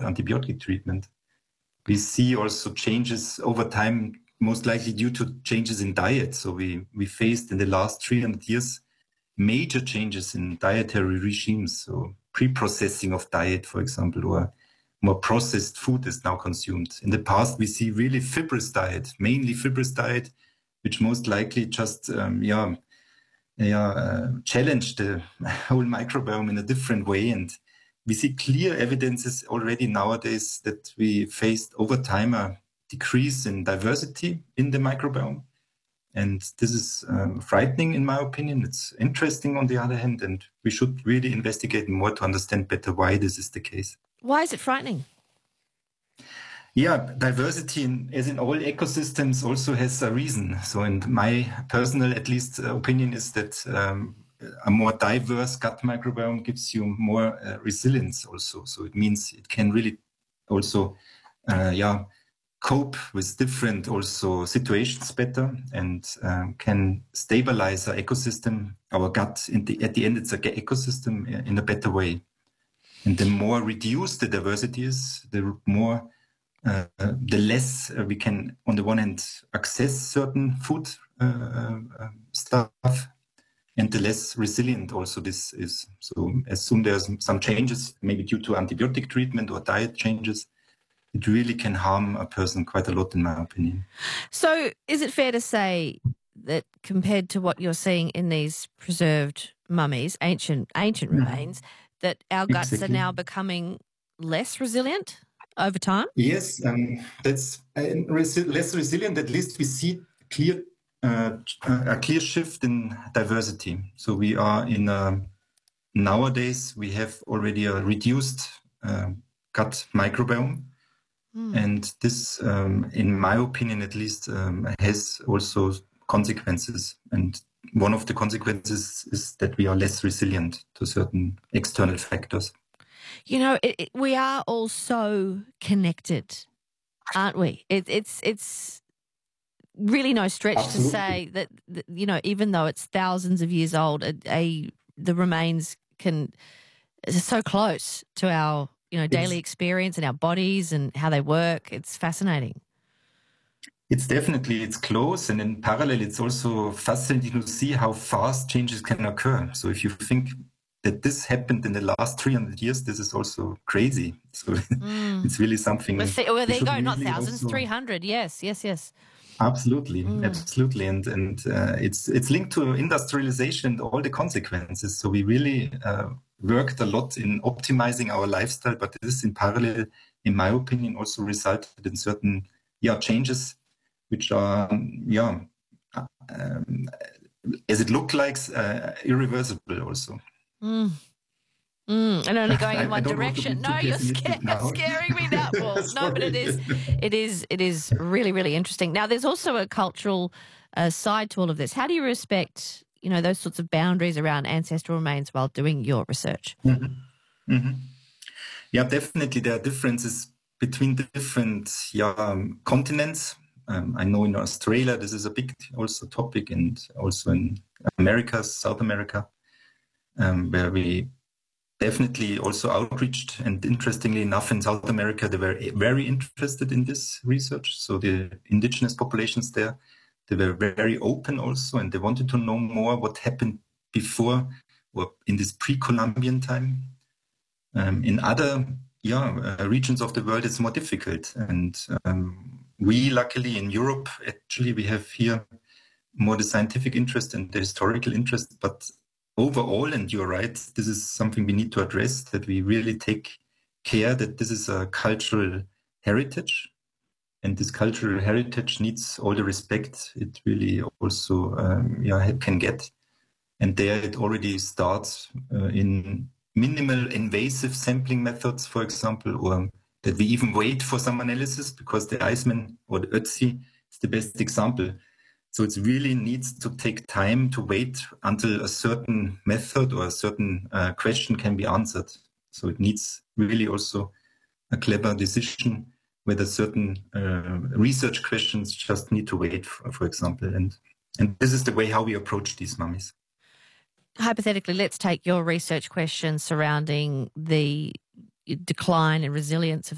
antibiotic treatment. We see also changes over time, most likely due to changes in diet. So we faced in the last 300 years major changes in dietary regimes. So pre-processing of diet, for example, or more processed food is now consumed. In the past, we see really fibrous diet, mainly fibrous diet, which most likely just challenge the whole microbiome in a different way. And we see clear evidences already nowadays that we faced over time a decrease in diversity in the microbiome. And this is frightening, in my opinion. It's interesting on the other hand, and we should really investigate more to understand better why this is the case. Why is it frightening? Yeah, diversity, as in all ecosystems, also has a reason. So, in my personal, at least, opinion is that a more diverse gut microbiome gives you more resilience also. So it means it can really also, cope with different also situations better and can stabilize our ecosystem, our gut. At the end, it's an ecosystem in a better way. And the more reduced the diversity is, the more, the less we can, on the one hand, access certain food stuff, and the less resilient also this is. So as soon there's some changes, maybe due to antibiotic treatment or diet changes, it really can harm a person quite a lot, in my opinion. So is it fair to say that compared to what you're seeing in these preserved mummies, ancient remains, that our guts are now becoming less resilient over time? Yes, that's less resilient. At least we see a clear shift in diversity. So we are nowadays we have already a reduced gut microbiome. And this, in my opinion at least, has also consequences. And one of the consequences is that we are less resilient to certain external factors. You know, we are all so connected, aren't we? It's really no stretch to say that, you know, even though it's thousands of years old, the remains are so close to our, you know, daily experience and our bodies and how they work. It's fascinating. It's close, and in parallel, it's also fascinating to see how fast changes can occur. So if you think that this happened in the last 300 years, this is also crazy. So it's really something. Well, there you go, not thousands, 300. Yes. Absolutely. And it's linked to industrialization and all the consequences. So we really worked a lot in optimizing our lifestyle, but this in parallel, in my opinion, also resulted in certain changes, which are as it looked like irreversible also. And only going in one direction. No, you're scaring me now, Paul. No, but it is really, really interesting. Now, there's also a cultural side to all of this. How do you respect, you know, those sorts of boundaries around ancestral remains while doing your research? Yeah, definitely there are differences between the different continents. I know in Australia this is a big also topic, and also in America, South America, where we definitely also outreached. And interestingly enough, in South America, they were very interested in this research. So the indigenous populations there, they were very open also, and they wanted to know more what happened before or in this pre-Columbian time. In other regions of the world, it's more difficult. And we, luckily in Europe, actually, we have here more the scientific interest and the historical interest. But overall, and you're right, this is something we need to address, that we really take care that this is a cultural heritage. And this cultural heritage needs all the respect it really also can get. And there it already starts in minimal invasive sampling methods, for example, or that we even wait for some analysis, because the Iceman or the Ötzi is the best example. So it really needs to take time to wait until a certain method or a certain question can be answered. So it needs really also a clever decision whether certain research questions just need to wait, for example. And this is the way how we approach these mummies. Hypothetically, let's take your research question surrounding the decline and resilience of